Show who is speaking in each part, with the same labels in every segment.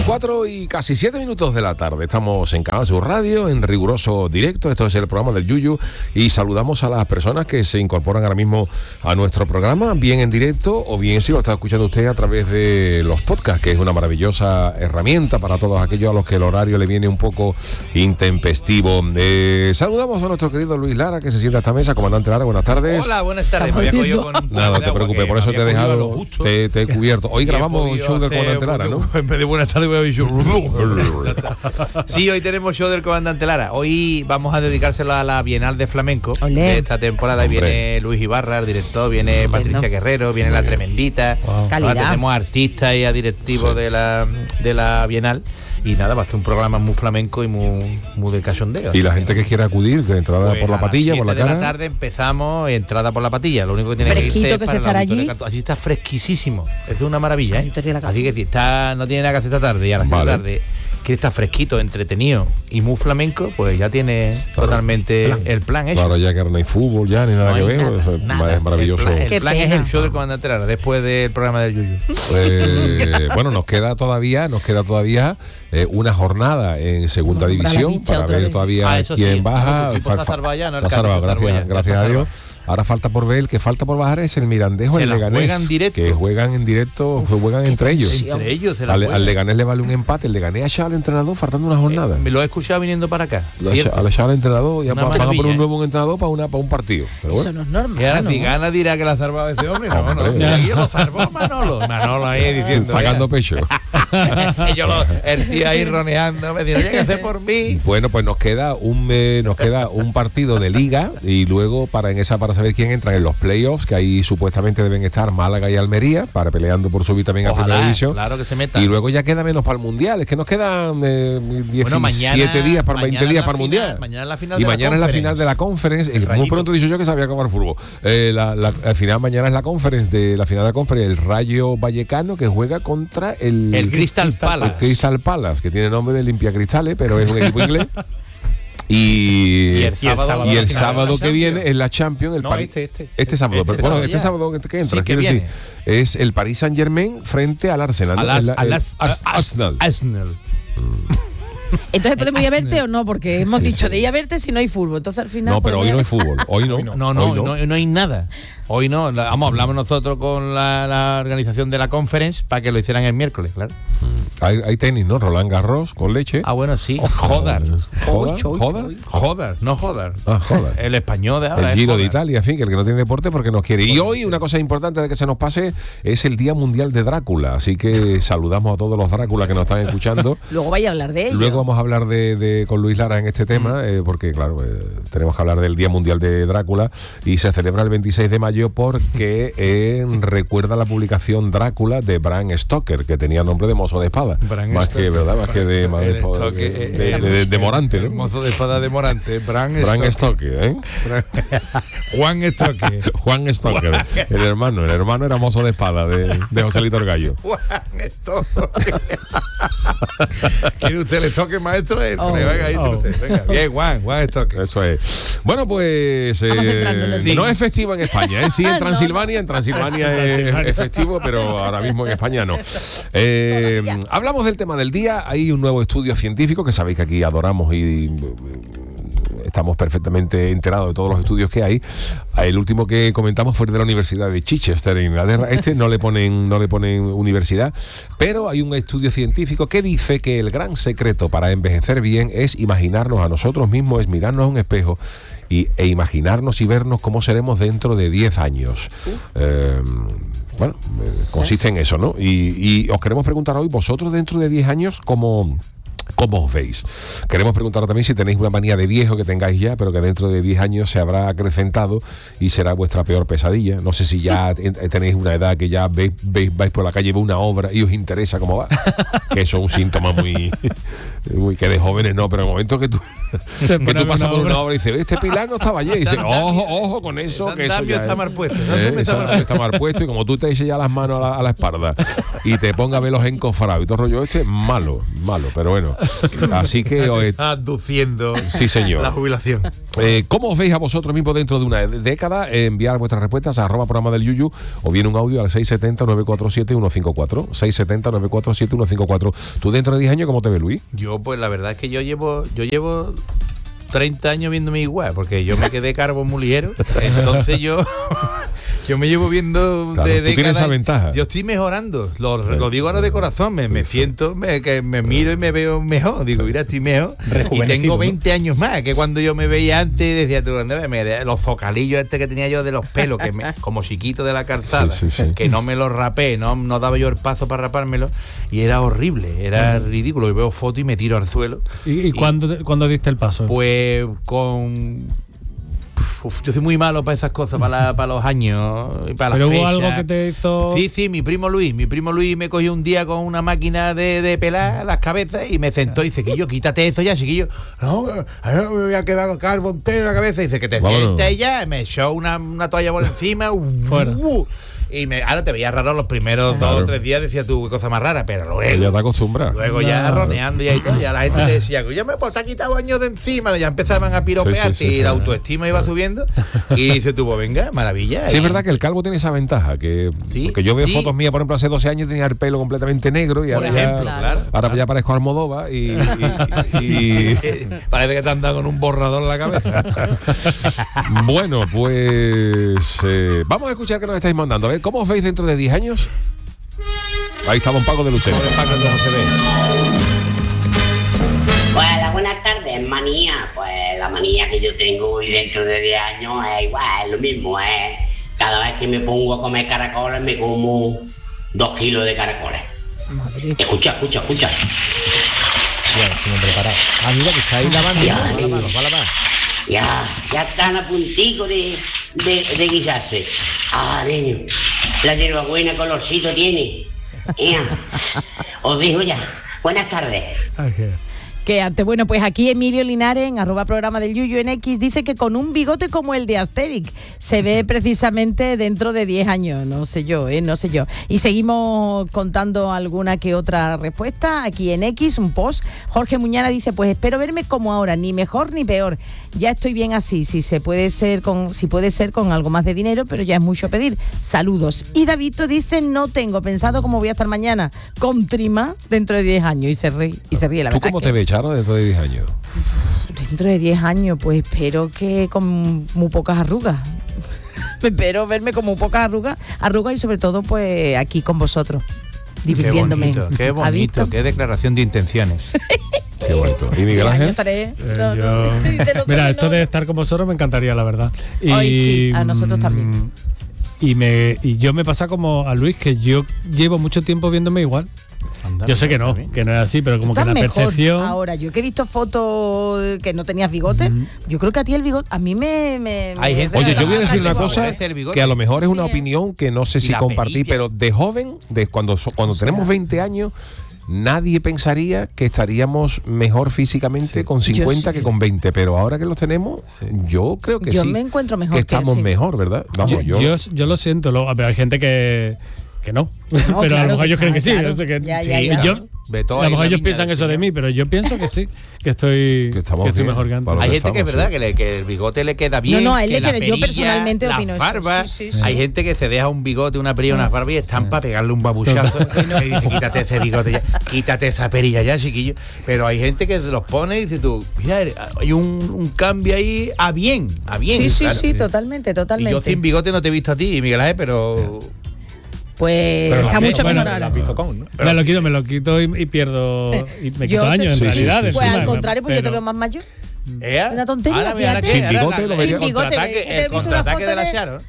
Speaker 1: Las 4 y casi 7 minutos de la tarde. Estamos en Canal Sur Radio, en riguroso directo. Esto es el programa del Yuyu. Y saludamos a las personas que se incorporan ahora mismo a nuestro programa, bien en directo o bien si lo está escuchando usted a través de los podcasts, que es una maravillosa herramienta para todos aquellos a los que el horario le viene un poco intempestivo. Saludamos a nuestro querido Luis Lara, que se sienta a esta mesa. Comandante Lara, buenas tardes.
Speaker 2: Hola, buenas tardes. Me había cogido con
Speaker 1: nada, no te preocupes, por eso te he dejado, te he cubierto. Hoy grabamos show del Comandante Lara, ¿no?
Speaker 2: En vez de buenas tardes voy a ver show. Sí, hoy tenemos show del Comandante Lara. Hoy vamos a dedicárselo a la Bienal de Flamenco.
Speaker 3: Olé.
Speaker 2: De esta temporada.
Speaker 1: Hombre.
Speaker 2: Viene Luis Ibarra, el director, viene Patricia Guerrero, viene La Tremendita.
Speaker 3: Wow. Calidad.
Speaker 2: Ahora tenemos artistas y a directivos de la Bienal. Y nada, va a ser un programa muy flamenco y muy de cachondeo.
Speaker 1: Y la gente que quiera acudir, que entrada
Speaker 2: Pues
Speaker 1: por la
Speaker 2: a las
Speaker 1: patilla, por la
Speaker 2: 7 de
Speaker 1: cara.
Speaker 2: la tarde empezamos, entrada por la patilla. Lo único que tiene
Speaker 3: Fresquito
Speaker 2: que irse
Speaker 3: que
Speaker 2: es
Speaker 3: se
Speaker 2: para
Speaker 3: estará
Speaker 2: el auditorio
Speaker 3: allí.
Speaker 2: Cantó. Así está fresquísimo. Es una maravilla,
Speaker 3: Yo tenía la
Speaker 2: Así que si está, no tiene nada que hacer esta tarde y a las 7 de la tarde que está fresquito, entretenido y muy flamenco, pues ya tiene totalmente el plan hecho.
Speaker 1: Claro, ya que no hay fútbol, ya ni nada
Speaker 2: No
Speaker 1: que
Speaker 2: hay
Speaker 1: ver.
Speaker 2: nada,
Speaker 1: Eso
Speaker 2: nada.
Speaker 1: es maravilloso.
Speaker 2: El
Speaker 3: Qué
Speaker 2: plan es
Speaker 3: pena.
Speaker 2: el show del Comandante Lara después del programa del Yuyu.
Speaker 1: Bueno, nos queda todavía una jornada en segunda
Speaker 3: Vamos a comprar la
Speaker 1: división
Speaker 3: bicha
Speaker 1: para
Speaker 3: otra
Speaker 1: ver
Speaker 3: vez.
Speaker 1: todavía
Speaker 2: Eso
Speaker 1: quién
Speaker 2: sí,
Speaker 1: baja.
Speaker 2: el equipo se ha salvado ya, ¿no? El
Speaker 1: Se ha
Speaker 2: Cádiz
Speaker 1: salvado,
Speaker 2: se ha salvado ya,
Speaker 1: gracias
Speaker 2: ya
Speaker 1: a
Speaker 2: está
Speaker 1: Dios. Ahora falta por ver, el que falta por bajar es el Mirandés o
Speaker 2: Se
Speaker 1: el
Speaker 2: la
Speaker 1: Leganés,
Speaker 2: juegan directo.
Speaker 1: que juegan en directo, juegan entre ellos.
Speaker 2: Entre ellos se la
Speaker 1: Al
Speaker 2: juegan.
Speaker 1: Leganés le vale un empate, el Leganés ha echado al entrenador faltando una jornada.
Speaker 2: Me lo he escuchado viniendo para acá.
Speaker 1: Lo ha
Speaker 2: Cierto.
Speaker 1: echado al entrenador, ya
Speaker 2: Una
Speaker 1: van a poner
Speaker 2: maravilla,
Speaker 1: un nuevo entrenador para un partido. Pero
Speaker 3: Eso
Speaker 1: bueno.
Speaker 3: no es normal.
Speaker 2: Y ahora
Speaker 3: ¿no?
Speaker 2: si gana dirá que la ha salvado ese hombre. No,
Speaker 1: Hombre.
Speaker 2: no. Y lo salvó Manolo. Manolo ahí diciendo.
Speaker 1: Sacando pecho.
Speaker 2: El tío ahí roneando. Me dijo, ¿qué hacer por mí?
Speaker 1: Bueno, pues nos queda un partido de liga y luego para saber quién entra en los playoffs, que ahí supuestamente deben estar Málaga y Almería para peleando por subir también a primera división.
Speaker 2: Claro que se meta.
Speaker 1: Y luego ya queda menos para el mundial, es que nos quedan 17
Speaker 2: mañana-
Speaker 1: días para 20
Speaker 2: mañana
Speaker 1: días
Speaker 2: es la
Speaker 1: para el mundial.
Speaker 2: final, mañana es la final
Speaker 1: y
Speaker 2: de la
Speaker 1: mañana es la
Speaker 2: Conference.
Speaker 1: final de la Conference. Muy
Speaker 2: Rayito.
Speaker 1: pronto he dicho yo que sabía acabar fútbol. La final mañana es la Conference de la final de la Conference, el Rayo Vallecano que juega contra el
Speaker 2: Crystal Palace.
Speaker 1: El Crystal Palace, que tiene nombre de limpiacristales, pero es un equipo inglés. Y el sábado que viene es la Champions, el
Speaker 4: No,
Speaker 1: Paris.
Speaker 4: este
Speaker 1: sábado, pero bueno,
Speaker 2: sábado
Speaker 1: este
Speaker 2: ya.
Speaker 1: sábado que entra,
Speaker 2: Sí, que
Speaker 1: quiero decir,
Speaker 2: viene.
Speaker 1: es el Paris Saint-Germain frente al Arsenal. ¿no? Arsenal.
Speaker 2: Arsenal.
Speaker 3: Entonces podemos ir a verte
Speaker 2: Arsenal.
Speaker 3: o no, porque hemos dicho de ir a verte si no hay fútbol. Entonces al final.
Speaker 1: No, pero hoy no hay
Speaker 3: podemos ir
Speaker 1: fútbol. Hoy no.
Speaker 2: No hay nada. Hoy no. Hablamos nosotros con la organización de la Conference para que lo hicieran el miércoles, claro.
Speaker 1: Hay tenis, ¿no? Roland Garros con leche.
Speaker 2: Ah, bueno, sí. Joder.
Speaker 1: Joder.
Speaker 2: No joder.
Speaker 1: Ah, joder.
Speaker 2: El español de ahora.
Speaker 1: El
Speaker 2: es
Speaker 1: Giro de
Speaker 2: joder.
Speaker 1: Italia, en fin, que el que no tiene deporte porque nos quiere. Y hoy una cosa importante de que se nos pase es el Día Mundial de Drácula, así que saludamos a todos los Dráculas que nos están escuchando.
Speaker 3: Luego vaya a hablar de ello.
Speaker 1: Luego vamos a hablar con Luis Lara en este tema, porque claro, tenemos que hablar del Día Mundial de Drácula y se celebra el 26 de mayo porque recuerda la publicación Drácula de Bram Stoker, que tenía nombre de mozo de espada,
Speaker 2: Bram
Speaker 1: más
Speaker 2: Stoker.
Speaker 1: que verdad, más que de Morante,
Speaker 2: El
Speaker 1: ¿no?
Speaker 2: mozo de espada de Morante. Bram
Speaker 1: Bram
Speaker 2: Stoker.
Speaker 1: Stoker,
Speaker 2: Juan Stoker.
Speaker 1: Juan Stoker, el hermano era mozo de espada de Joselito el Gallo.
Speaker 2: Juan Stoker. ¿Quiere usted el toque, maestro? Venga, ahí, venga, bien, Juan Stoker.
Speaker 1: Eso es. Bueno, pues
Speaker 3: Vamos entrando en el
Speaker 1: no
Speaker 3: tema.
Speaker 1: es festivo en España, sí en
Speaker 3: No,
Speaker 1: Transilvania, en Transilvania es festivo, pero ahora mismo en España no. Hablamos del tema del día. Hay un nuevo estudio científico que sabéis que aquí adoramos y estamos perfectamente enterados de todos los estudios que hay. El último que comentamos fue de la Universidad de Chichester en Inglaterra. No le ponen universidad, pero hay un estudio científico que dice que el gran secreto para envejecer bien es imaginarnos a nosotros mismos, es mirarnos a un espejo e imaginarnos y vernos cómo seremos dentro de 10 años. Bueno, consiste en eso, ¿no? Y os queremos preguntar hoy, vosotros dentro de 10 años, ¿cómo os veis? Queremos preguntar también si tenéis una manía de viejo que tengáis ya, pero que dentro de 10 años se habrá acrecentado y será vuestra peor pesadilla. No sé si ya tenéis una edad que ya vais por la calle, veis una obra y os interesa cómo va. Que eso es un síntoma muy que de jóvenes no, pero en el momento que tú pasas por una obra y dices, este pilar no estaba allí, y dices, ojo con eso, que eso ya
Speaker 2: está mal puesto.
Speaker 1: está mal puesto, y como tú te eches ya las manos a la espalda y te ponga a ver los encofrados y todo el rollo malo, pero bueno. Así que
Speaker 2: está aduciendo
Speaker 1: sí, señor.
Speaker 2: la jubilación.
Speaker 1: ¿Cómo os veis a vosotros mismos dentro de una década? Enviar vuestras respuestas a @programa del Yuyu o bien un audio al 670-947-154. 670-947-154. ¿Tú dentro de 10 años cómo te ves, Luis?
Speaker 2: Yo, pues la verdad es que yo llevo 30 años viéndome igual, porque yo me quedé calvo muy ligero. Entonces yo me llevo viendo
Speaker 1: claro,
Speaker 2: de
Speaker 1: tú tienes esa ventaja.
Speaker 2: Yo estoy mejorando, lo digo ahora de corazón, me siento, que me miro y me veo mejor. Digo, mira, estoy mejor. Y tengo 20 años más que cuando yo me veía antes. Decía tú, los zocalillos que tenía yo de los pelos, como chiquito de la calzada, que no me los rapé, no daba yo el paso para rapármelo, y era horrible, era ridículo. Y veo fotos y me tiro al suelo.
Speaker 4: ¿Y cuándo diste el paso?
Speaker 2: Pues yo soy muy malo para esas cosas, para los años y para las fechas.
Speaker 4: ¿Pero hubo algo que te hizo...?
Speaker 2: Sí, mi primo Luis me cogió un día con una máquina de pelar las cabezas y me sentó y dice, Chiquillo, quítate eso ya, chiquillo. No, me voy a quedar calvo entero la cabeza. Y dice, que te sientes ya, me echó una toalla por encima.
Speaker 4: Fuera.
Speaker 2: Y ahora te veía raro los primeros 2 o 3 días, decía tú, qué cosa más rara, pero luego...
Speaker 1: Ya te acostumbras.
Speaker 2: Luego ya roneando y todo, ya la gente te decía, ya me te ha quitado años de encima, ya empezaban a piropearte y la autoestima iba subiendo. Y dice tú, pues venga, maravilla.
Speaker 1: Sí, es verdad que el calvo tiene esa ventaja, porque yo veo fotos mías, por ejemplo, hace 12 años tenía el pelo completamente negro y ahora ya parezco Almodóvar y
Speaker 2: parece que te han dado con un borrador en la cabeza.
Speaker 1: Bueno, pues vamos a escuchar qué nos estáis mandando. A ver, ¿cómo os veis dentro de 10 años? Ahí está don Paco de Lucero.
Speaker 5: Hola, buenas tardes, manía. Pues la manía que yo tengo hoy dentro de 10 años es igual, es lo mismo. Cada vez que me pongo a comer caracoles me como 2 kilos de caracoles. Madre. Escucha.
Speaker 2: Ya, estoy preparado. Ah, mira que está ahí lavando.
Speaker 5: Ya están a puntico de guisarse. Ah, niño, la hierbabuena colorcito tiene. Os digo ya. Buenas tardes.
Speaker 4: Okay.
Speaker 3: Qué arte. Bueno, pues aquí Emilio Linares, en @programa del Yuyu en X, dice que con un bigote como el de Asterix se ve precisamente dentro de 10 años. No sé yo. Y seguimos contando alguna que otra respuesta aquí en X, un post. Jorge Muñana dice, pues espero verme como ahora, ni mejor ni peor. Ya estoy bien así, si puede ser con algo más de dinero, pero ya es mucho pedir. Saludos. Y Davidito dice, no tengo pensado cómo voy a estar mañana, con trima dentro de 10 años. Y se ríe la verdad.
Speaker 1: ¿Tú cómo te ves, Charo, dentro de 10 años?
Speaker 3: Dentro de 10 años, pues espero que con muy pocas arrugas. Espero verme con muy pocas arrugas y sobre todo pues aquí con vosotros, divirtiéndome.
Speaker 2: Qué bonito, qué declaración de intenciones.
Speaker 1: Qué bonito. ¿Y Miguel Ángel?
Speaker 4: Mira, esto de estar con vosotros me encantaría, la verdad.
Speaker 3: Hoy sí, a nosotros también.
Speaker 4: Y yo me pasa como a Luis, que yo llevo mucho tiempo viéndome igual. Yo sé que no es así, pero como que la percepción...
Speaker 3: Ahora, yo que he visto fotos que no tenías bigote, yo creo que a ti el bigote, a mí me
Speaker 1: Oye, yo voy a decir una cosa que a lo mejor es una opinión que no sé si compartí, pero de joven, cuando tenemos 20 años, nadie pensaría que estaríamos mejor físicamente con 50 que con 20, pero ahora que los tenemos, yo creo que
Speaker 3: yo me encuentro mejor,
Speaker 1: que estamos mejor, ¿verdad? Vamos,
Speaker 4: yo lo siento, hay gente que no, pero claro, a lo mejor ellos creen que sí. No sé, a lo mejor ellos piensan eso de mí, pero yo pienso que sí, que estoy mejor que antes.
Speaker 2: Hay gente que es verdad que el bigote le queda bien.
Speaker 3: No, a él le queda, yo personalmente opino
Speaker 2: eso. Hay gente que se deja un bigote, una perilla, unas barbas y están para pegarle un babuchazo. Y dice, quítate ese bigote ya, quítate esa perilla ya, chiquillo. Pero hay gente que se los pone y dice tú, mira, hay un cambio ahí a bien.
Speaker 3: Sí, totalmente.
Speaker 2: Y yo sin bigote no te he visto a ti, Miguel Ángel, pero...
Speaker 3: Pues está mucho mejor ahora.
Speaker 4: Me lo quito y pierdo. Y me quito años, en realidad.
Speaker 3: Pues al contrario, pues yo te veo más mayor. Una tontería, fíjate.
Speaker 1: Sin bigote lo vería.
Speaker 2: El contraataque de la Charo.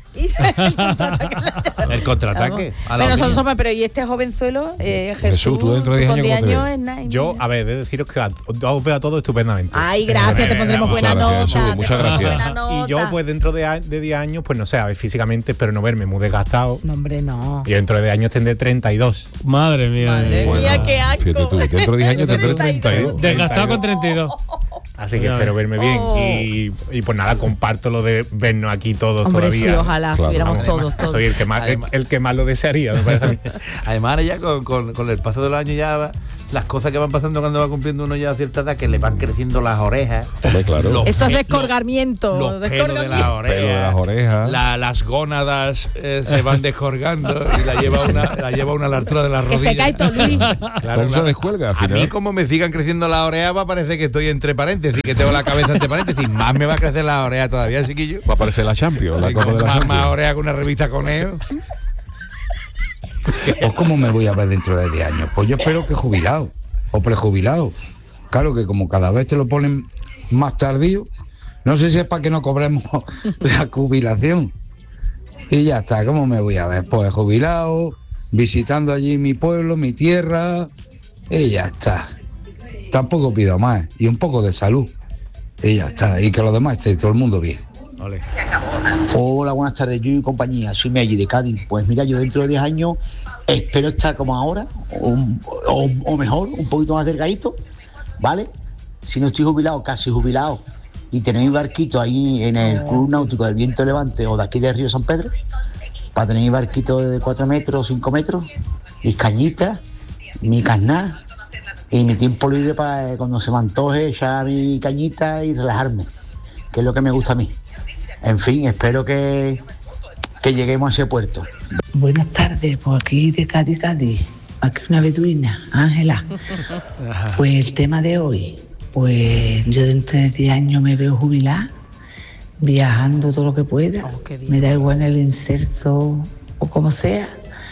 Speaker 2: El contraataque.
Speaker 3: Pero y este jovenzuelo, Jesús,
Speaker 1: tú dentro de 10 años.
Speaker 6: Yo, a ver, de deciros que os veo a todos estupendamente.
Speaker 3: Ay, gracias, te pondremos buena nota.
Speaker 1: Muchas gracias.
Speaker 6: Y yo, pues dentro de 10 años, pues no sé, a ver, físicamente, pero no verme muy desgastado.
Speaker 3: No, hombre, no.
Speaker 6: Y dentro de 10 años tendré 32.
Speaker 4: Madre mía,
Speaker 3: qué asco.
Speaker 1: Fíjate tú, dentro de 10 años tendré 32.
Speaker 4: Desgastado con 32.
Speaker 6: Así que espero verme bien. Y pues nada, comparto lo de vernos aquí todos
Speaker 3: todavía.
Speaker 6: Sí,
Speaker 3: ojalá estuviéramos todos.
Speaker 6: Soy el que más lo desearía, me parece a mí.
Speaker 2: Además, ahora ya con el paso de los años las cosas que van pasando cuando va cumpliendo uno ya a cierta edad, que le van creciendo las orejas.
Speaker 1: Claro.
Speaker 3: Esos descolgamientos.
Speaker 2: Los pelos de las orejas. Las gónadas se van descolgando y la lleva una a la altura de las rodillas.
Speaker 3: Que se cae todo, Luis.
Speaker 1: Claro, se descuelga al final.
Speaker 2: A mí, como me sigan creciendo las orejas, va a parecer que estoy entre paréntesis, que tengo la cabeza entre paréntesis. Más me va a crecer la oreja todavía, chiquillo.
Speaker 1: Va a aparecer la Champions.
Speaker 2: Más oreja que una revista Coneo.
Speaker 7: Pues ¿cómo me voy a ver dentro de 10 años? Pues yo espero que jubilado o prejubilado. Claro que como cada vez te lo ponen más tardío, no sé si es para que no cobremos la jubilación. Y ya está, ¿cómo me voy a ver? Pues jubilado, visitando allí mi pueblo, mi tierra, y ya está. Tampoco pido más, y un poco de salud, y ya está. Y que lo demás esté todo el mundo bien.
Speaker 2: Vale.
Speaker 8: Hola, buenas tardes, yo y compañía, soy Meggy de Cádiz. Pues mira, yo dentro de 10 años espero estar como ahora, o mejor, un poquito más delgadito, ¿vale? Si no estoy jubilado, casi jubilado, y tener mi barquito ahí en el Club Náutico del Viento Levante o de aquí de Río San Pedro, para tener mi barquito de 4 metros, 5 metros, mis cañitas, mi carná y mi tiempo libre para cuando se me antoje echar mi cañita y relajarme, que es lo que me gusta a mí. En fin, espero que lleguemos a ese puerto.
Speaker 9: Buenas tardes, por aquí de Cádiz, aquí una beduina, Ángela. Pues el tema de hoy, pues yo dentro de 10 años me veo jubilada, viajando todo lo que pueda, me da igual el inserso o como sea,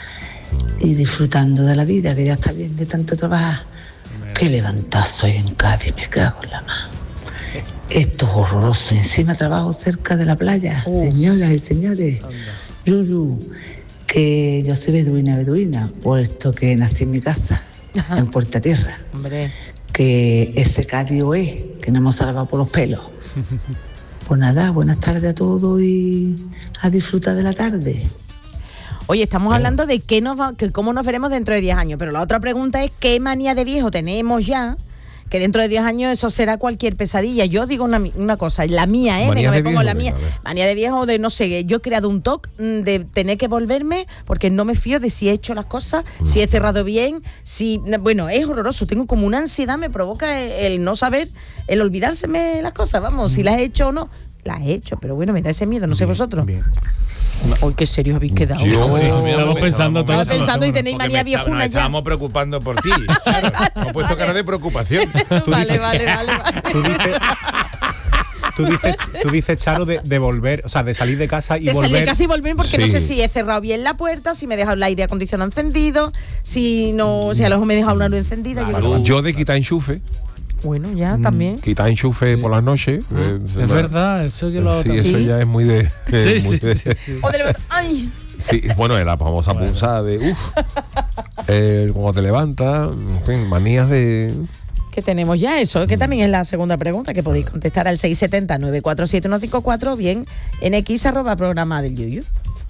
Speaker 9: y disfrutando de la vida, que ya está bien de tanto trabajar. Qué levantazo hay en Cádiz, me cago en la mano. Esto es horroroso. Encima trabajo cerca de la playa. Señoras y señores, Yuyu, que yo soy beduina, puesto que nací en mi casa, en Puerta Tierra.
Speaker 3: Hombre.
Speaker 9: Que ese Cádiz es, que no hemos salvado por los pelos. Pues nada, buenas tardes a todos y a disfrutar de la tarde.
Speaker 3: Oye, estamos hablando de cómo nos veremos dentro de 10 años, pero la otra pregunta es ¿qué manía de viejo tenemos ya? Que dentro de 10 años eso será cualquier pesadilla. Yo digo una cosa, la mía, venga, me pongo la mía. Manía de viejo, de no sé, yo he creado un toque de tener que volverme porque no me fío de si he hecho las cosas, si he cerrado bien, bueno, es horroroso, tengo como una ansiedad, me provoca el no saber, el olvidárseme las cosas, vamos, si las he hecho o no. Las he hecho, pero bueno, me da ese miedo, no sé vosotros. Bien. Uy, qué serios habéis quedado.
Speaker 4: Estamos pensando todos.
Speaker 3: Estaba pensando y tenéis manía viejuna ya.
Speaker 2: Estábamos preocupando por ti. Claro, hemos puesto cara de preocupación.
Speaker 3: Vale.
Speaker 6: Tú dices, Charo, de volver, o sea, de salir de casa y volver. De salir de casa
Speaker 3: y volver porque no sé si he cerrado bien la puerta, si me he dejado el aire acondicionado encendido, si a lo mejor me he dejado una luz encendida.
Speaker 1: Yo de quitar enchufe.
Speaker 3: Bueno, ya también.
Speaker 1: Quitar enchufe por las noches.
Speaker 4: Es verdad, eso yo lo
Speaker 1: Sí, eso ya es muy de.
Speaker 4: Sí.
Speaker 3: O de ¡ay!
Speaker 1: Sí, bueno, la famosa pulsada de cuando te levantas, en fin, manías de.
Speaker 3: Que tenemos ya eso, que también es la segunda pregunta que podéis contestar al 670-947-154 bien en x@programa del Yuyu.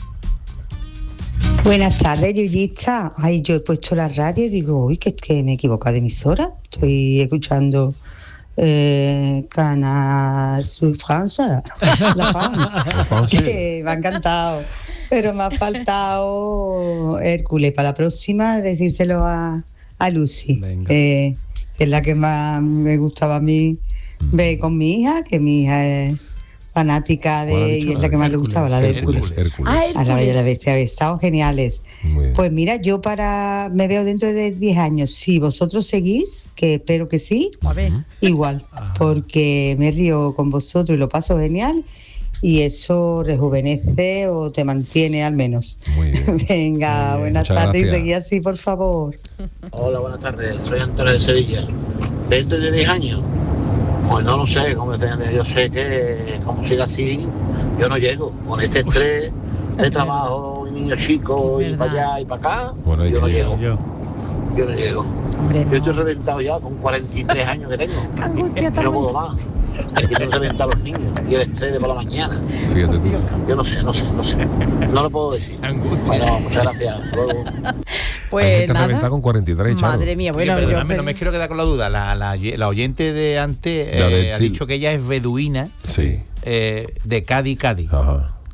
Speaker 10: Buenas tardes, Yuyista. Ay, yo he puesto la radio y digo, uy, que me he equivocado de emisora. Estoy escuchando Canal Sur Francia, la France, que me ha encantado. Pero me ha faltado Hércules para la próxima, decírselo a Lucy, que es la que más me gustaba a mí ver con mi hija, que mi hija es fanática de, y es la que más le gustaba, la de Hércules. A la Bella y la Bestia, habéis estado geniales. Pues mira, yo me veo dentro de 10 años, si vosotros seguís, que espero que sí, igual, porque me río con vosotros y lo paso genial, y eso rejuvenece o te mantiene al menos. Muy bien. Venga, buenas tardes, y seguí así, por favor.
Speaker 11: Hola, buenas tardes, soy Antonio de Sevilla. Dentro de 10 años, pues no lo sé, yo sé que como siga así, yo no llego. Con este estrés de trabajo, y niños chicos, y para allá y para acá,
Speaker 1: bueno,
Speaker 11: yo no llego. Yo no llego.
Speaker 3: Hombre,
Speaker 11: yo estoy reventado ya con 43 años que tengo. No puedo más. Aquí tengo reventado a los niños y el estrés de por la mañana.
Speaker 1: Fíjate tú.
Speaker 11: Yo no sé. No lo puedo decir. Bueno, muchas gracias. Hasta luego.
Speaker 3: Pues nada.
Speaker 1: Con 43,
Speaker 3: madre mía, bueno,
Speaker 2: no me quiero quedar con la duda. La oyente de antes ha dicho que ella es beduina de Cádiz.
Speaker 1: Ajá.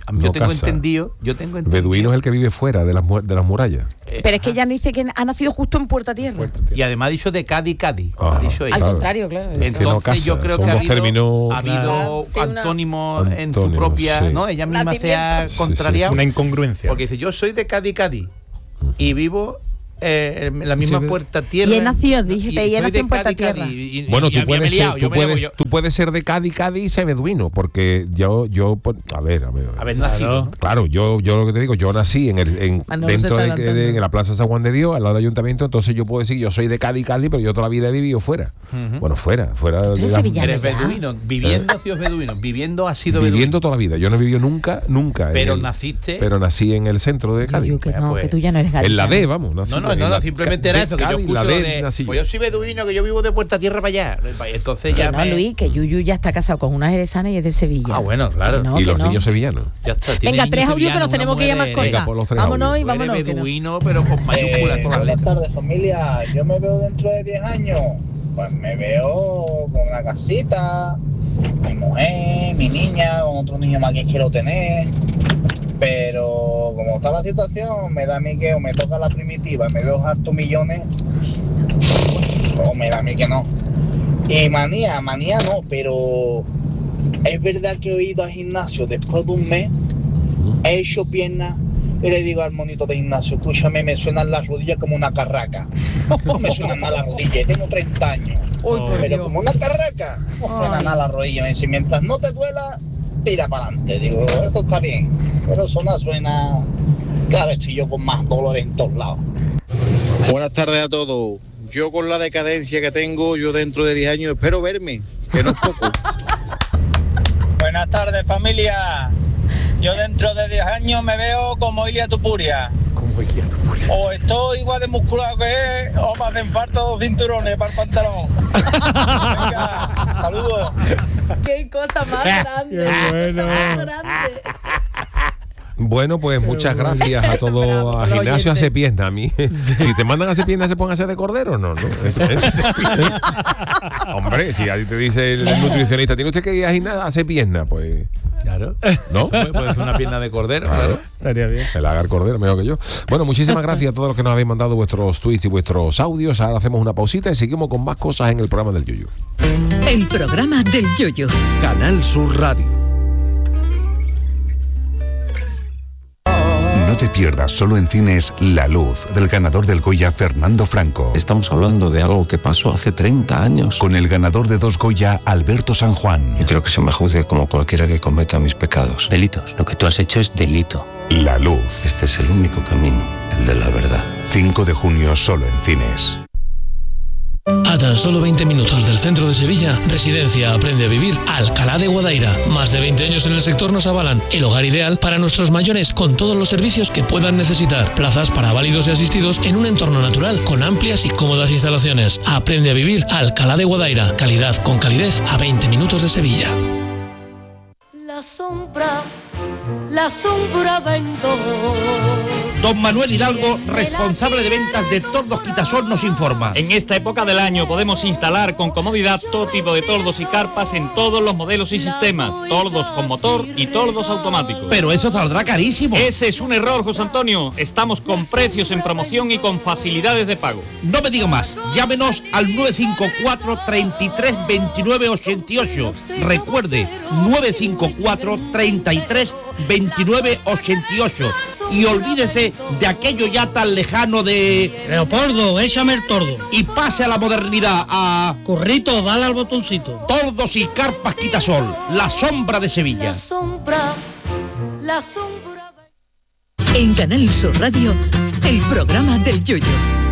Speaker 2: Yo tengo entendido.
Speaker 1: Beduino es el que vive fuera de las murallas.
Speaker 3: Pero es que ella dice que ha nacido justo en Puerta Tierra.
Speaker 2: Y además ha dicho de Cádiz. Ha dicho ella.
Speaker 3: Al contrario, claro.
Speaker 2: Entonces yo creo que ha habido antónimos en su propia, ¿no? Ella misma se ha contrariado.
Speaker 6: Una incongruencia.
Speaker 2: Porque dice, yo soy de Cádiz y vivo en la misma Puerta Tierra.
Speaker 3: Y he nacido, y he nacido en Puerta Tierra.
Speaker 1: Bueno, tú puedes ser de Cádiz y ser beduino, porque yo a ver
Speaker 2: nacido.
Speaker 1: Claro, yo lo que te digo, yo nací dentro de la Plaza San Juan de Dios, al lado del ayuntamiento, entonces yo puedo decir, yo soy de Cádiz, pero yo toda la vida he vivido fuera. Bueno, fuera.
Speaker 2: Eres beduino, viviendo has sido beduino.
Speaker 1: Viviendo toda la vida, yo no he vivido nunca.
Speaker 2: Pero naciste.
Speaker 1: Pero nací en el centro de Cádiz.
Speaker 3: Que tú ya no eres gaditano.
Speaker 1: En la D, vamos.
Speaker 2: No, simplemente era eso, que yo escucho pues yo soy beduino, que yo vivo de Puerta Tierra para allá. Entonces ya
Speaker 3: Luis, que Yuyu ya está casado con una jerezana y es de Sevilla.
Speaker 2: Bueno, claro.
Speaker 1: Y los niños sevillanos.
Speaker 2: Ya está.
Speaker 3: Venga, 3 audios que nos tenemos que ir a más cosas. Vámonos y vámonos.
Speaker 2: Beduino, pero con mayúsculas todas las letras.
Speaker 12: Buenas tardes, familia. Yo me veo dentro de 10 años. Pues me veo con la casita, mi mujer, mi niña, con otro niño más que quiero tener. Pero como está la situación, me da a mí que o me toca la primitiva y me veo hartos millones, o me da a mí que no. Y manía no, pero es verdad que he ido al gimnasio después de un mes, he hecho piernas y le digo al monito de gimnasio, escúchame, me suenan las rodillas como una carraca. No me suenan mal las rodillas, tengo 30 años. Pero como una carraca, no suenan mal las rodillas. Me dice, mientras no te duela, tira para adelante. Digo, esto está bien, pero eso no suena. Cada vez estoy yo con más dolor en todos lados.
Speaker 13: Buenas tardes a todos. Yo con la decadencia que tengo, yo dentro de 10 años espero verme, que no es poco.
Speaker 12: Buenas tardes, familia. Yo dentro de 10 años me veo como Ilia Tupuria. O estoy igual de musculado que él, o me hacen falta 2 cinturones para el pantalón. Venga, saludos.
Speaker 3: Qué cosa más grande.
Speaker 1: Bueno, pues muchas gracias a todos. A gimnasio hace pierna. A mí, si te mandan a hacer pierna, ¿se pueden hacer de cordero? No. Hombre, si a ti te dice el nutricionista, ¿tiene usted que ir a gimnasio a hacer pierna? Pues
Speaker 2: claro.
Speaker 1: ¿No?
Speaker 2: Puede ser una pierna de cordero, claro.
Speaker 4: Estaría bien.
Speaker 1: El agar cordero, mejor que yo. Bueno, muchísimas gracias a todos los que nos habéis mandado vuestros tweets y vuestros audios. Ahora hacemos una pausita y seguimos con más cosas en el programa del Yuyu.
Speaker 14: El programa del Yuyu.
Speaker 15: Canal Sur Radio. No te pierdas solo en cines La Luz, del ganador del Goya Fernando Franco.
Speaker 16: Estamos hablando de algo que pasó hace 30 años.
Speaker 15: Con el ganador de 2 Goya, Alberto San Juan.
Speaker 16: Yo creo que se me juzgue como cualquiera que cometa mis pecados. Delitos. Lo que tú has hecho es delito.
Speaker 15: La Luz.
Speaker 16: Este es el único camino, el de la verdad.
Speaker 15: 5 de junio solo en cines.
Speaker 17: A tan solo 20 minutos del centro de Sevilla, Residencia Aprende a Vivir Alcalá de Guadaira. Más de 20 años en el sector nos avalan el hogar ideal para nuestros mayores con todos los servicios que puedan necesitar. Plazas para válidos y asistidos en un entorno natural con amplias y cómodas instalaciones. Aprende a Vivir Alcalá de Guadaira. Calidad con calidez a 20 minutos de Sevilla.
Speaker 18: La sombra vendo.
Speaker 19: Don Manuel Hidalgo, responsable de ventas de Tordos Quitasol, nos informa.
Speaker 20: En esta época del año podemos instalar con comodidad todo tipo de tordos y carpas en todos los modelos y sistemas. Tordos con motor y tordos automáticos.
Speaker 19: Pero eso saldrá carísimo.
Speaker 20: Ese es un error, José Antonio. Estamos con precios en promoción y con facilidades de pago.
Speaker 19: No me digo más. Llámenos al 954 33 29 88. Recuerde, 954 33 29 88. Y olvídese de aquello ya tan lejano de...
Speaker 21: Leopoldo, échame el tordo.
Speaker 19: Y pase a la modernidad, a...
Speaker 21: Corrito, dale al botoncito.
Speaker 19: Tordos y carpas Quitasol, la sombra de Sevilla.
Speaker 14: En Canal Sur Radio, el programa del Yuyu.